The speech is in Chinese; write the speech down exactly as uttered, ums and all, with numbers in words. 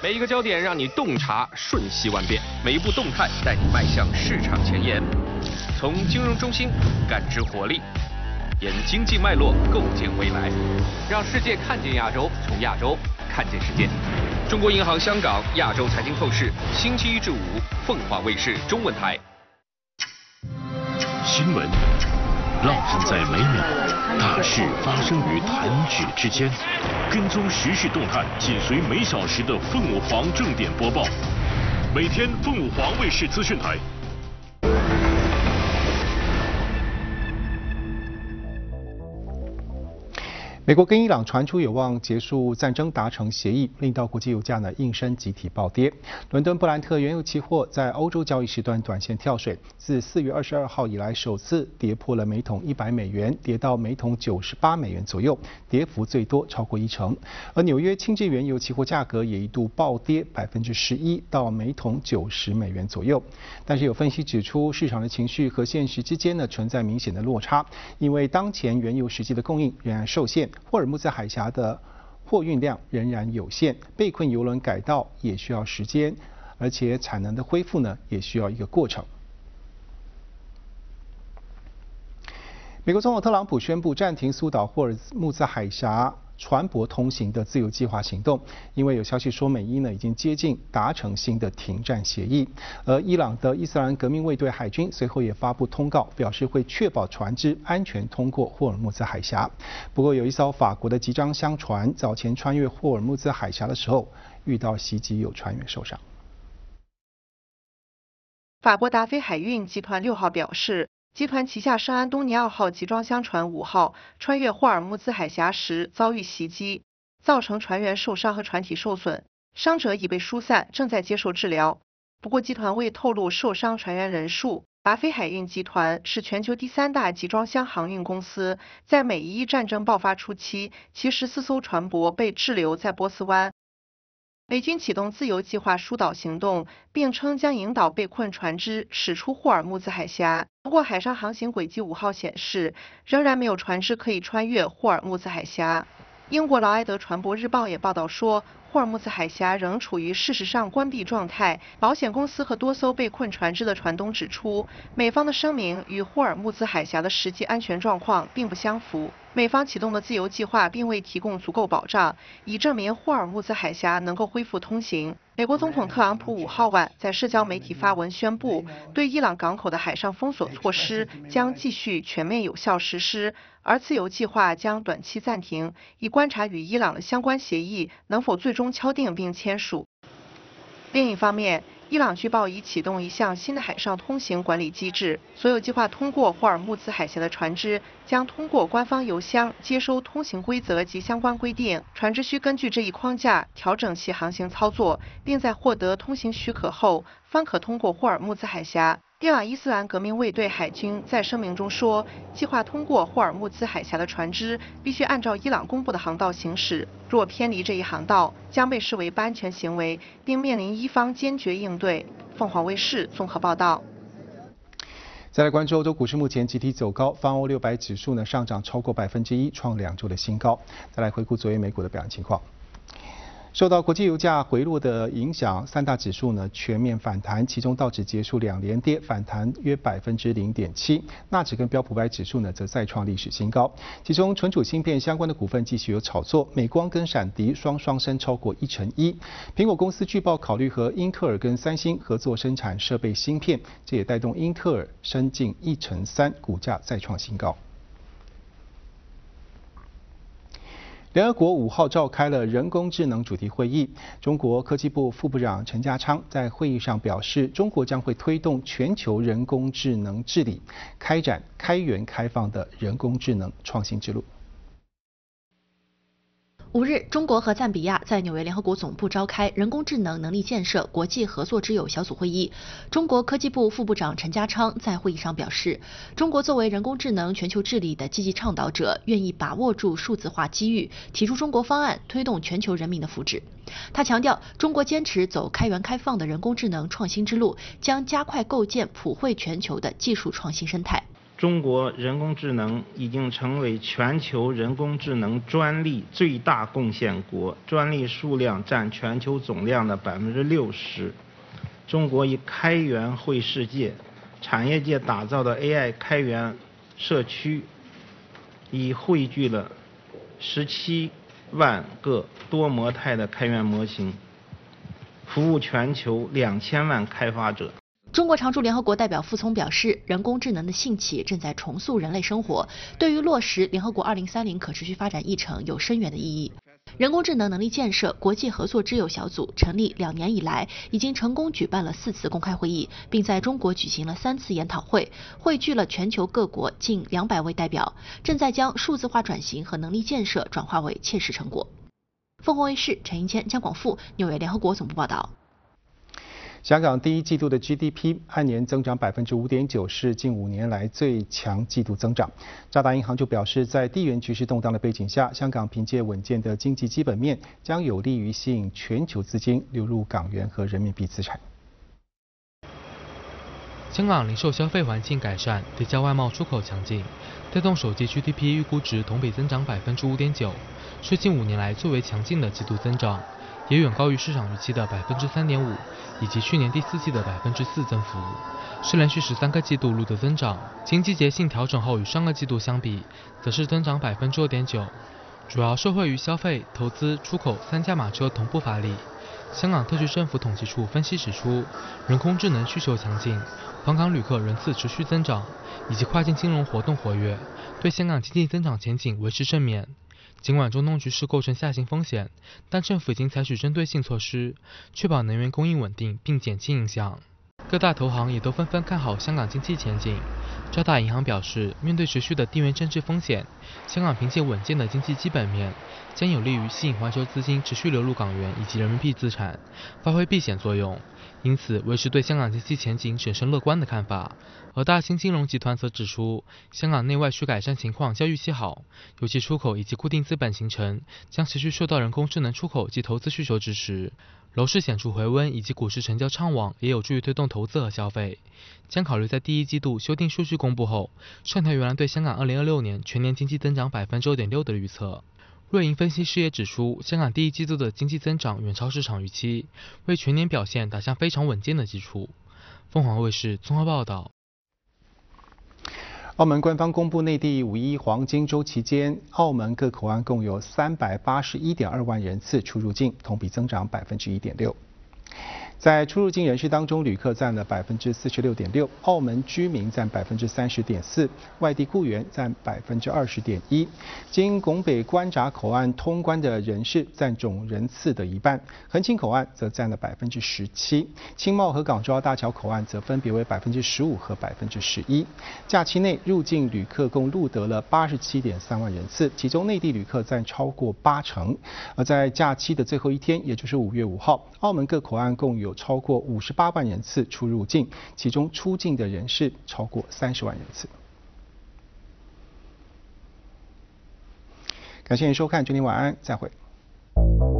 每一个焦点让你洞察瞬息万变，每一步动态带你迈向市场前沿。从金融中心感知活力，沿经济脉络构建未来，让世界看见亚洲，从亚洲看见世界。中国银行香港亚洲财经透视，星期一至五，凤凰卫视中文台。 新闻浪漫在每秒，大事发生于弹指之间。跟踪时事动态，紧随每小时的凤凰正点播报。每天凤凰卫视资讯台。 美国跟伊朗传出有望结束战争达成协议，令到国际油价呢应声集体暴跌。伦敦布兰特原油期货在欧洲交易时段短线跳水，自四月二十二号以来首次跌破了每桶一百美元，跌到每桶九十八美元左右，跌幅最多超过一成。而纽约轻质原油期货价格也一度暴跌百分之十一，到每桶九十美元左右。但是有分析指出，市场的情绪和现实之间呢存在明显的落差，因为当前原油实际的供应仍然受限。霍尔木兹海峡的货运量仍然有限，被困油轮改道也需要时间，而且产能的恢复呢也需要一个过程。美国总统特朗普宣布暂停苏岛霍尔木兹海峡船舶通行的自由计划行动，因为有消息说美伊呢已经接近达成新的停战协议。而伊朗的伊斯兰革命卫队海军随后也发布通告，表示会确保船只安全通过霍尔木兹海峡。不过有一艘法国的集装箱船早前穿越霍尔木兹海峡的时候遇到袭击，有船员受伤。 法国达菲海运集团六号表示，集团旗下圣安东尼奥号集装箱船五号穿越霍尔木兹海峡时遭遇袭击，造成船员受伤和船体受损，伤者已被疏散，正在接受治疗。不过，集团未透露受伤船员人数。达菲海运集团是全球第三大集装箱航运公司，在美伊战争爆发初期，其十四艘船舶被滞留在波斯湾。美军启动自由计划疏导行动，并称将引导被困船只驶出霍尔木兹海峡。不过，海上航行轨迹五号显示，仍然没有船只可以穿越霍尔木兹海峡。英国劳埃德船舶日报也报道说，霍尔木兹海峡仍处于事实上关闭状态。保险公司和多艘被困船只的船东指出，美方的声明与霍尔木兹海峡的实际安全状况并不相符。美方启动的自由计划并未提供足够保障，以证明霍尔木兹海峡能够恢复通行。美国总统特朗普五号晚在社交媒体发文宣布，对伊朗港口的海上封锁措施将继续全面有效实施，而自由计划将短期暂停，以观察与伊朗的相关协议能否最终敲定并签署。另一方面，伊朗据报已启动一项新的海上通行管理机制，所有计划通过霍尔木兹海峡的船只将通过官方邮箱接收通行规则及相关规定，船只需根据这一框架调整其航行操作，并在获得通行许可后方可通过霍尔木兹海峡。伊朗伊斯兰革命卫队海军在声明中说，计划通过霍尔木兹海峡的船只必须按照伊朗公布的航道行驶，若偏离这一航道，将被视为不安全行为，并面临伊方坚决应对。凤凰卫视综合报道。 再来关注欧洲股市，目前集体走高，泛欧六百指数呢上涨超过百分之一，创两周的新高。再来回顾昨夜美股的表现情况。受到国际油价回落的影响，三大指数呢全面反弹，其中道指结束两连跌，反弹约百分之零点七，纳指跟标普百指数呢则再创历史新高。其中存储芯片相关的股份继续有炒作，美光跟闪迪双双升超过一成一。苹果公司据报考虑和英特尔跟三星合作生产设备芯片，这也带动英特尔升近一成三，股价再创新高。联合国五号召开了人工智能主题会议，中国科技部副部长陈家昌在会议上表示，中国将会推动全球人工智能治理，开展开源开放的人工智能创新之路。 五日，中国和赞比亚在纽约联合国总部召开人工智能能力建设国际合作之友小组会议。中国科技部副部长陈家昌在会议上表示，中国作为人工智能全球治理的积极倡导者，愿意把握住数字化机遇，提出中国方案，推动全球人民的福祉。他强调，中国坚持走开源开放的人工智能创新之路，将加快构建普惠全球的技术创新生态。 中国人工智能已经成为全球人工智能专利最大贡献国，专利数量占全球总量的百分之六十。中国以开源惠世界，产业界打造的 A I 开源社区，已汇聚了十七万个多模态的开源模型，服务全球两千万开发者。 中国常驻联合国代表傅聪表示，人工智能的兴起正在重塑人类生活，对于落实联合国二零三零可持续发展议程有深远的意义。人工智能能力建设国际合作之友小组成立两年以来，已经成功举办了四次公开会议，并在中国举行了三次研讨会，汇聚了全球各国近两百位代表，正在将数字化转型和能力建设转化为切实成果。凤凰卫视陈英谦、江广富，纽约联合国总部报道。 香港第一季度的 G D P 按年增长百分之五点九，是近五年来最强季度增长。渣打银行就表示，在地缘局势动荡的背景下，香港凭借稳健的经济基本面，将有利于吸引全球资金流入港元和人民币资产。 香港零售消费环境改善，叠加外贸出口强劲，带动首季 G D P 预估值同比增长百分之五点九，是近五年来最为强劲的季度增长。也远高于市场预期的百分之三点五，以及去年第四季的百分之四增幅，是连续十三个季度录得增长。经季节性调整后，与上个季度相比，则是增长百分之二点九，主要受惠于消费、投资、出口三驾马车同步发力。香港特区政府统计处分析指出，人工智能需求强劲，访港旅客人次持续增长，以及跨境金融活动活跃，对香港经济增长前景维持正面。尽管中东局势构成下行风险，但政府已经采取针对性措施，确保能源供应稳定并减轻影响。各大投行也都纷纷看好香港经济前景。渣打银行表示，面对持续的地缘政治风险，香港凭借稳健的经济基本面，将有利于吸引环球资金持续流入港元以及人民币资产，发挥避险作用，因此维持对香港经济前景审慎乐观的看法。而大新金融集团则指出，香港内外需改善情况较预期好，尤其出口以及固定资本形成将持续受到人工智能出口及投资需求支持。楼市显著回温以及股市成交畅旺，也有助于推动投资和消费。将考虑在第一季度修订数据公布后，上调原来对香港二零二六年全年经济增长百分之二点六的预测。瑞银分析师也指出，香港第一季度的经济增长远超市场预期，为全年表现打下非常稳健的基础。凤凰卫视综合报道。 澳门官方公布，内地五一黄金周期间，澳门各口岸共有三百八十一点二万人次出入境，同比增长百分之一点六。在出入境人士当中，旅客占了百分之四十六点六，澳门居民占百分之三十点四，外地雇员占百分之二十点一。经拱北关闸口岸通关的人士占总人次的一半，横琴口岸则占了百分之十七，青茂和港珠澳大桥口岸则分别为百分之十五和百分之十一。假期内入境旅客共录得了八十七点三万人次，其中内地旅客占超过八成。而在假期的最后一天，也就是五月五号，澳门各口岸共有超过五十八万人次出入境，其中出境的人士超过三十万人次。感谢您收看，祝您晚安，再会。